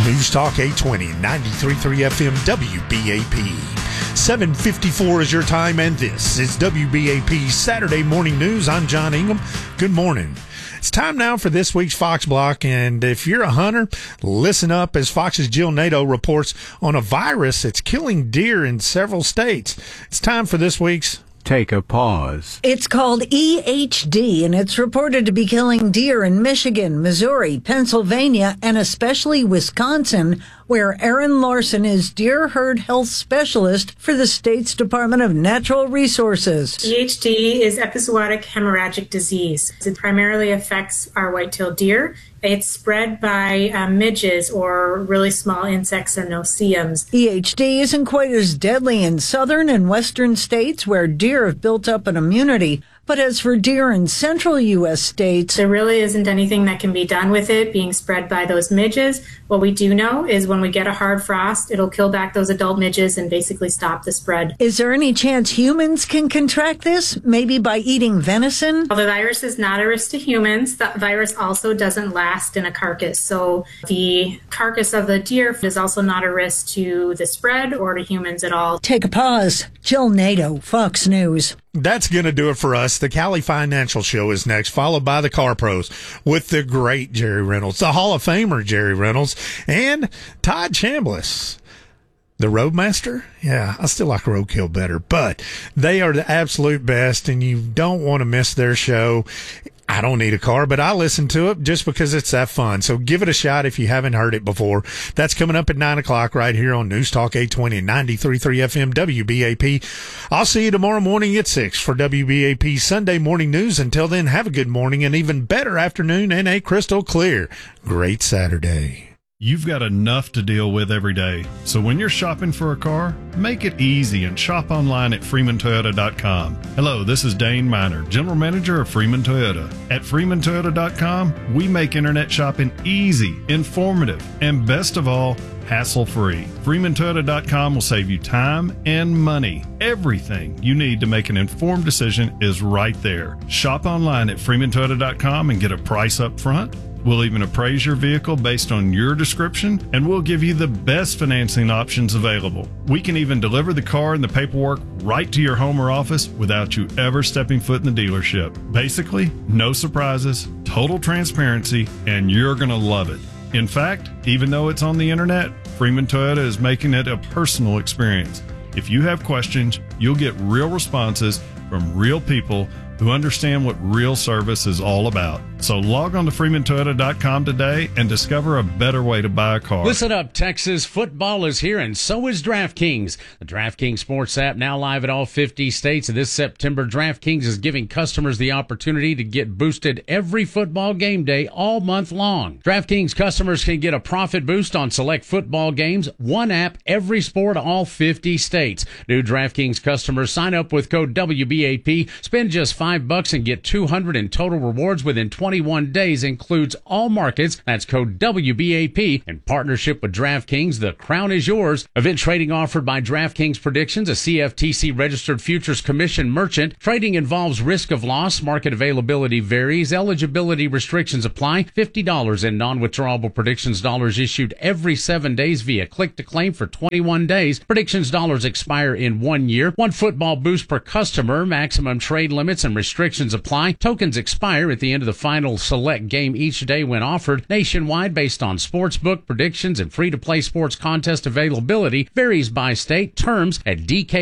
News Talk 820, 93.3 FM, WBAP. 7:54 is your time, and this is WBAP Saturday Morning News. I'm John Ingham. Good morning. It's time now for this week's Fox Block, and if you're a hunter, listen up as Fox's Jill Nato reports on a virus that's killing deer in several states. It's time for this week's Take a Pause. It's called EHD, and it's reported to be killing deer in Michigan, Missouri, Pennsylvania, and especially Wisconsin, where Aaron Larson is deer herd health specialist for the state's Department of Natural Resources. EHD is episodic hemorrhagic disease. It primarily affects our white-tailed deer. It's spread by midges or really small insects and no-see-ums. EHD isn't quite as deadly in southern and western states where deer have built up an immunity. But as for deer in central U.S. states, there really isn't anything that can be done with it being spread by those midges. What we do know is when we get a hard frost, it'll kill back those adult midges and basically stop the spread. Is there any chance humans can contract this, maybe by eating venison? Well, the virus is not a risk to humans. The virus also doesn't last in a carcass. So the carcass of the deer is also not a risk to the spread or to humans at all. Take a pause. Jill Nato, Fox News. That's going to do it for us. The Cali Financial Show is next, followed by the Car Pros with the great Jerry Reynolds, the Hall of Famer Jerry Reynolds, and Todd Chambliss. The Roadmaster? Yeah, I still like Roadkill better, but they are the absolute best, and you don't want to miss their show. I don't need a car, but I listen to it just because it's that fun. So give it a shot if you haven't heard it before. That's coming up at 9 o'clock right here on News Talk 820 and 93.3 FM WBAP. I'll see you tomorrow morning at 6 for WBAP Sunday Morning News. Until then, have a good morning and even better afternoon and a crystal clear great Saturday. You've got enough to deal with every day. So when you're shopping for a car, make it easy and shop online at freemantoyota.com. Hello, this is Dane Miner, General Manager of Freeman Toyota. At freemantoyota.com, we make internet shopping easy, informative, and best of all, hassle-free. freemantoyota.com will save you time and money. Everything you need to make an informed decision is right there. Shop online at freemantoyota.com and get a price up front. We'll even appraise your vehicle based on your description, and we'll give you the best financing options available. We can even deliver the car and the paperwork right to your home or office without you ever stepping foot in the dealership. Basically, no surprises, total transparency, and you're going to love it. In fact, even though it's on the internet, Freeman Toyota is making it a personal experience. If you have questions, you'll get real responses from real people who understand what real service is all about. So log on to freemantoyota.com today and discover a better way to buy a car. Listen up, Texas. Football is here, and so is DraftKings. The DraftKings Sports app now live at all 50 states. This September, DraftKings is giving customers the opportunity to get boosted every football game day all month long. DraftKings customers can get a profit boost on select football games, one app, every sport, all 50 states. New DraftKings customers sign up with code WBAP, spend just $5 and get $200 in total rewards within 21 days. Includes all markets. That's code WBAP. In partnership with DraftKings, the crown is yours. Event trading offered by DraftKings Predictions, a CFTC registered futures commission merchant. Trading involves risk of loss. Market availability varies. Eligibility restrictions apply. $50 in non-withdrawable predictions dollars issued every 7 days via click to claim for 21 days. Predictions dollars expire in 1 year. One football boost per customer. Maximum trade limits and restrictions apply. Tokens expire at the end of the final select game each day when offered. Nationwide based on sportsbook predictions and free-to-play sports contest availability. Varies by state. Terms at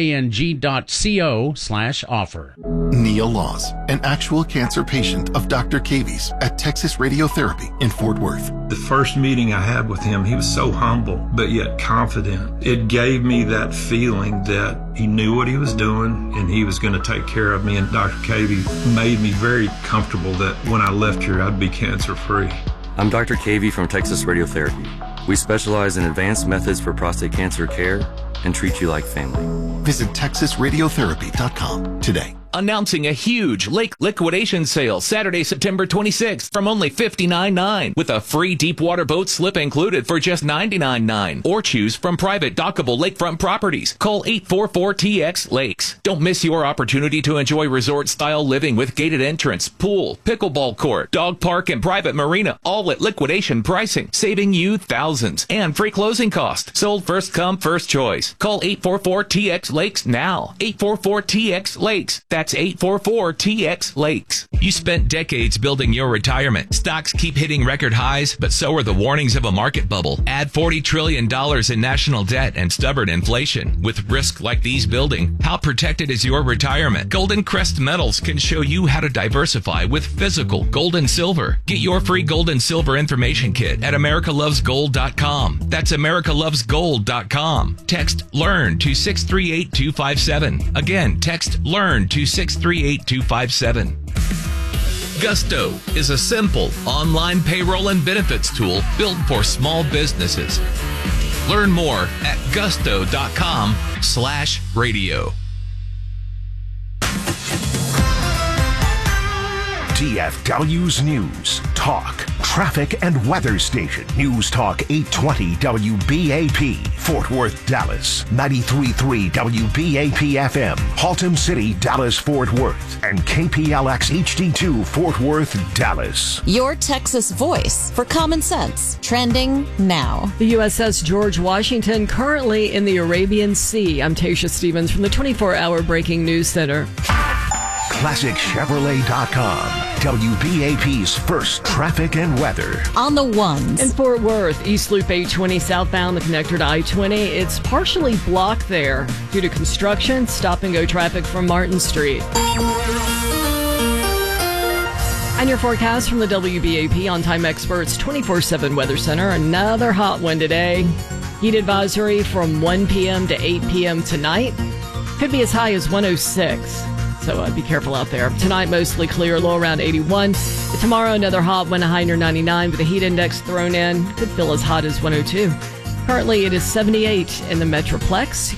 dkng.co/offer. Neil Laws, an actual cancer patient of Dr. Cavies at Texas Radiotherapy in Fort Worth. The first meeting I had with him, he was so humble, but yet confident. It gave me that feeling that he knew what he was doing and he was going to take care of me. And Dr. Cavey made me very comfortable that when I left here, I'd be cancer-free. I'm Dr. Cavey from Texas Radiotherapy. We specialize in advanced methods for prostate cancer care and treat you like family. Visit TexasRadiotherapy.com today. announcing a huge lake liquidation sale Saturday, September 26th from only $59.9 with a free deep water boat slip included for just $99.9. Or choose from private dockable lakefront properties. Call 844-TX-LAKES. Don't miss your opportunity to enjoy resort-style living with gated entrance, pool, pickleball court, dog park, and private marina, all at liquidation pricing, saving you thousands and free closing costs. Sold first come, first choice. Call 844-TX-LAKES now. 844-TX-LAKES. That's 844-TX-LAKES. You spent decades building your retirement. Stocks keep hitting record highs, but so are the warnings of a market bubble. Add $40 trillion in national debt and stubborn inflation. With risk like these building, how protected is your retirement? Golden Crest Metals can show you how to diversify with physical gold and silver. Get your free gold and silver information kit at americalovesgold.com. That's americalovesgold.com. Text LEARN to 638257. Again, text LEARN to 638257. Gusto is a simple online payroll and benefits tool built for small businesses. Learn more at gusto.com/radio. DFW's News, Talk, Traffic and Weather Station. News Talk 820 WBAP, Fort Worth, Dallas. 93.3 WBAP FM, Haltom City, Dallas, Fort Worth. And KPLX HD2, Fort Worth, Dallas. Your Texas voice for common sense. Trending now. The USS George Washington currently in the Arabian Sea. I'm Tasha Stevens from the 24-hour Breaking News Center. ClassicChevrolet.com. WBAP's first traffic and weather. On the ones. In Fort Worth, East Loop 820 southbound, the connector to I-20. It's partially blocked there due to construction. Stop and go traffic from Martin Street. And your forecast from the WBAP On-Time Experts 24/7 Weather Center. Another hot one today. Heat advisory from 1 p.m. to 8 p.m. tonight. Could be as high as 106. So be careful out there. Tonight, mostly clear, low around 81. Tomorrow, another hot one, a high near 99 with a heat index thrown in. Could feel as hot as 102. Currently, it is 78 in the Metroplex.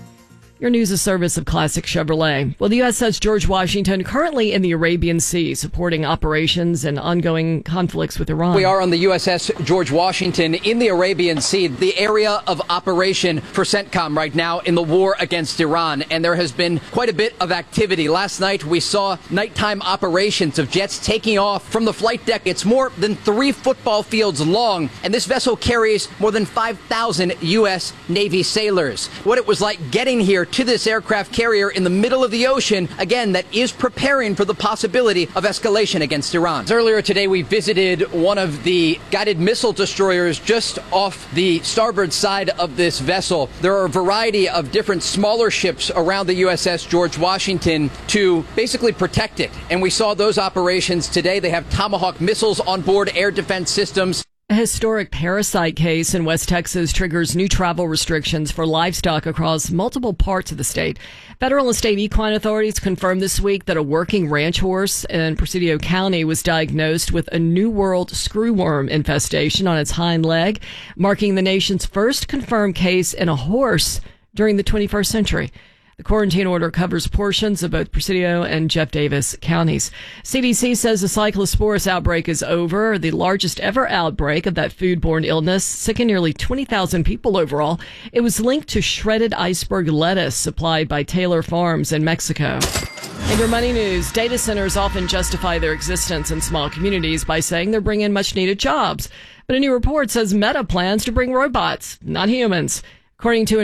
Your news is service of Classic Chevrolet. Well, the USS George Washington currently in the Arabian Sea, supporting operations and ongoing conflicts with Iran. We are on the USS George Washington in the Arabian Sea, the area of operation for CENTCOM right now in the war against Iran. And there has been quite a bit of activity. Last night, we saw nighttime operations of jets taking off from the flight deck. It's more than 3 football fields long, and this vessel carries more than 5,000 U.S. Navy sailors. What it was like getting here to this aircraft carrier in the middle of the ocean, again, that is preparing for the possibility of escalation against Iran. Earlier today, we visited one of the guided missile destroyers just off the starboard side of this vessel. There are a variety of different smaller ships around the USS George Washington to basically protect it. And we saw those operations today. They have Tomahawk missiles on board, air defense systems. A historic parasite case in West Texas triggers new travel restrictions for livestock across multiple parts of the state. Federal and state equine authorities confirmed this week that a working ranch horse in Presidio County was diagnosed with a New World screwworm infestation on its hind leg, marking the nation's first confirmed case in a horse during the 21st century. The quarantine order covers portions of both Presidio and Jeff Davis counties. CDC says the Cyclosporus outbreak is over, the largest ever outbreak of that foodborne illness, sickened nearly 20,000 people overall. It was linked to shredded iceberg lettuce supplied by Taylor Farms in Mexico. In your money news, data centers often justify their existence in small communities by saying they're bringing much-needed jobs. But a new report says Meta plans to bring robots, not humans. According to